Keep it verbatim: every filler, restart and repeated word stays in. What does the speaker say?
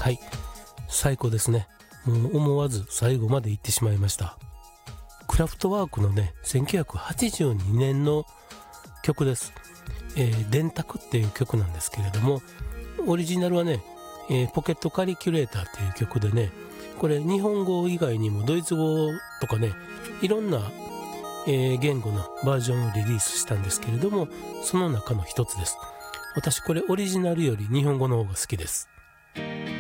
はい、最高ですね。もう思わず最後まで行ってしまいました。クラフトワークのねせんきゅうひゃくはちじゅうにねんの曲です。えー、電卓っていう曲なんですけれども、オリジナルはね、えー、ポケットカリキュレーターっていう曲でね、これ日本語以外にもドイツ語とかね、いろんな、えー、言語のバージョンをリリースしたんですけれども、その中の一つです。私これオリジナルより日本語の方が好きです。